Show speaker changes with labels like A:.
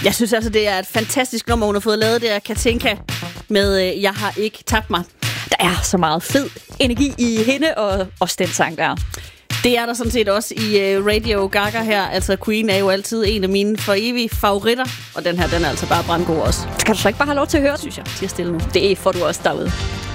A: Jeg synes altså, det er et fantastisk nummer, hun har fået lavet der, Katinka, med Jeg har ikke tabt mig.
B: Der er så meget fed energi i hende, og også den sang der.
A: Det er der sådan set også i Radio Gaga her. Altså, Queen er jo altid en af mine for evige favoritter. Og den her, den er altså bare brandgod også.
B: Skal du så ikke bare have lov til at høre den?
A: Synes jeg. Siger stille nu.
B: Det får du også derude.